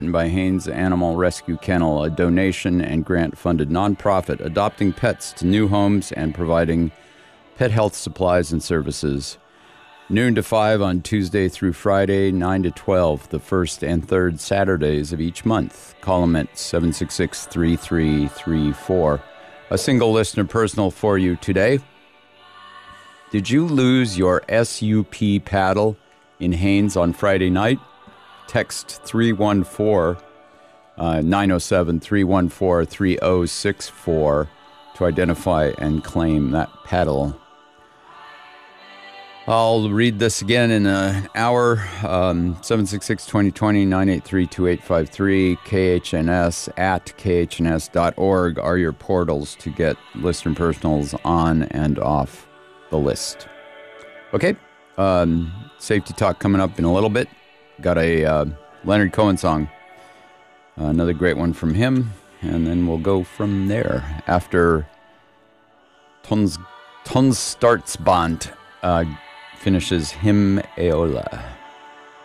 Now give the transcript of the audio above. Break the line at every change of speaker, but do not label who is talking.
by Haynes Animal Rescue Kennel, a donation and grant-funded nonprofit adopting pets to new homes and providing pet health supplies and services. Noon to 5 on Tuesday through Friday, 9 to 12, the first and third Saturdays of each month. Call them at 766-3334. A single listener personal for you today. Did you lose your SUP paddle in Haynes on Friday night? Text 907-314-3064 to identify and claim that paddle. I'll read this again in an hour. 766-2020-983-2853. KHNS at khns.org are your portals to get listener personals on and off the list. Okay, safety talk coming up in a little bit. Got a Leonard Cohen song, another great one from him, and then we'll go from there after Tons Startsband finishes Him Eola.